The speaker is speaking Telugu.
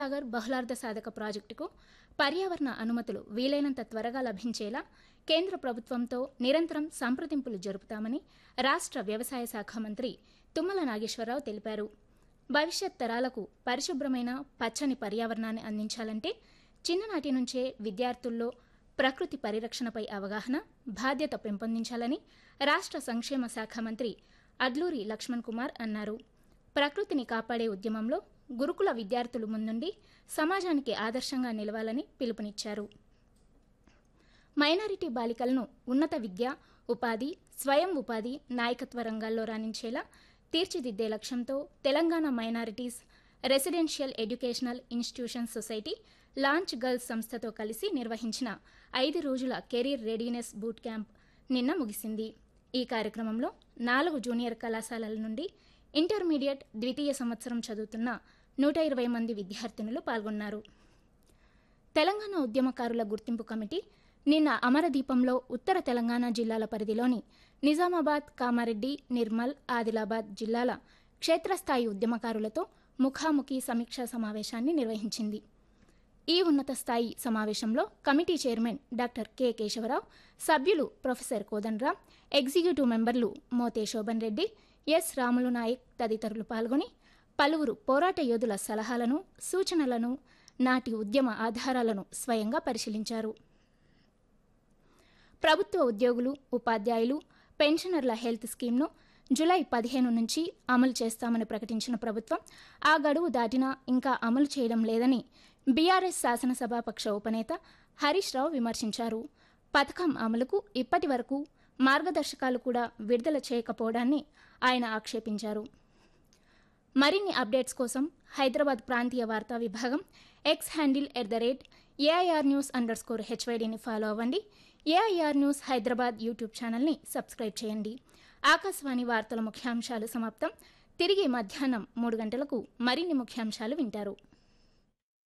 సాగర్ బహుళార్థ సాధక ప్రాజెక్టుకు పర్యావరణ అనుమతులు వీలైనంత త్వరగా లభించేలా కేంద్ర ప్రభుత్వంతో నిరంతరం సంప్రదింపులు జరుపుతామని రాష్ట్ర వ్యవసాయ శాఖ మంత్రి తుమ్మల నాగేశ్వరరావు తెలిపారు. భవిష్యత్ తరాలకు పరిశుభ్రమైన పచ్చని పర్యావరణాన్ని అందించాలంటే చిన్ననాటి నుంచే విద్యార్థుల్లో ప్రకృతి పరిరక్షణపై అవగాహన, బాధ్యత పెంపొందించాలని రాష్ట్ర సంక్షేమ శాఖ మంత్రి అడ్లూరి లక్ష్మణ్ కుమార్ అన్నారు. ప్రకృతిని కాపాడే ఉద్యమంలో గురుకుల విద్యార్థులు ముందుండి సమాజానికి ఆదర్శంగా నిలవాలని పిలుపునిచ్చారు. మైనారిటీ బాలికలను ఉన్నత విద్య, ఉపాధి, స్వయం ఉపాధి, నాయకత్వ రంగాల్లో రాణించేలా తీర్చిదిద్దే లక్ష్యంతో Telangana minorities residential educational institution society launch girls సంస్థతో కలిసి నిర్వహించిన 5 రోజుల కెరీర్ రెడీనెస్ బూట్ క్యాంప్ నిన్న ముగిసింది. ఈ కార్యక్రమంలో 4 జూనియర్ కళాశాలల నుండి ఇంటర్మీడియట్ ద్వితీయ సంవత్సరం చదువుతున్న 120 మంది విద్యార్థినులు పాల్గొన్నారు. తెలంగాణ ఉద్యమకారుల గుర్తింపు కమిటీ నిన్న అమరదీపంలో ఉత్తర తెలంగాణ జిల్లాల పరిధిలోని నిజామాబాద్, కామారెడ్డి, నిర్మల్, ఆదిలాబాద్ జిల్లాల క్షేత్రస్థాయి ఉద్యమకారులతో ముఖాముఖి సమీక్షా సమావేశాన్ని నిర్వహించింది. ఈ ఉన్నత స్థాయి సమావేశంలో committee chairman doctor K Keshavarao, సభ్యులు ప్రొఫెసర్ కోదండరాం, ఎగ్జిక్యూటివ్ మెంబర్లు మోతే శోభన్ రెడ్డి, ఎస్ రాములు నాయక్ తదితరులు పాల్గొని పలువురు పోరాట యోధుల సలహాలను, సూచనలను, నాటి ఉద్యమ ఆధారాలను స్వయంగా పరిశీలించారు. ప్రభుత్వ ఉద్యోగులు, ఉపాధ్యాయులు, పెన్షనర్ల హెల్త్ స్కీమ్ను జూలై 15 నుంచి అమలు చేస్తామని ప్రకటించిన ప్రభుత్వం ఆ గడువు దాటినా ఇంకా అమలు చేయడం లేదని బీఆర్ఎస్ శాసనసభాపక్ష ఉపనేత హరీష్ రావు విమర్శించారు. పథకం అమలుకు ఇప్పటి వరకు మార్గదర్శకాలు కూడా విడుదల చేయకపోవడాన్ని ఆయన ఆక్షేపించారు. మరిన్ని అప్డేట్స్ కోసం హైదరాబాద్ ప్రాంతీయ వార్తా విభాగం ఎక్స్ హ్యాండిల్ @AIRnews_HYDని ఫాలో అవ్వండి. AIR న్యూస్ హైదరాబాద్ యూట్యూబ్ ఛానల్ని సబ్స్క్రైబ్ చేయండి. ఆకాశవాణి వార్తల ముఖ్యాంశాలు సమాప్తం. తిరిగి మధ్యాహ్నం 3 గంటలకు మరిన్ని ముఖ్యాంశాలు వింటారు.